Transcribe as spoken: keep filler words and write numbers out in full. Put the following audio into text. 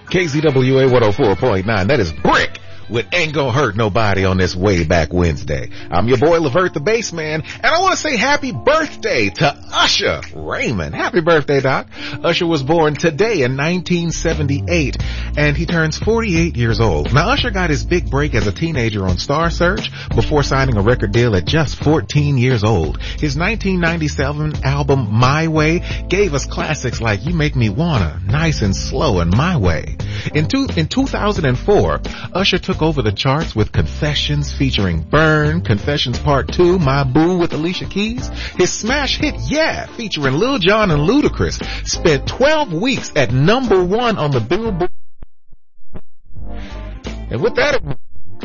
K Z W A one oh four point nine. That is Brick with Ain't Gonna Hurt Nobody on this way back Wednesday. I'm your boy Levert the Bassman, and I want to say happy birthday to Usher Raymond. Happy birthday, Doc. Usher was born today in nineteen seventy-eight, and he turns forty-eight years old. Now, Usher got his big break as a teenager on Star Search before signing a record deal at just fourteen years old. His nineteen ninety-seven album My Way gave us classics like You Make Me Wanna, Nice and Slow, and My Way. In, two, in two thousand four, Usher took over the charts with Confessions featuring Burn, Confessions Part two, My Boo with Alicia Keys. His smash hit Yeah featuring Lil Jon and Ludacris spent twelve weeks at number one on the Billboard. And with that...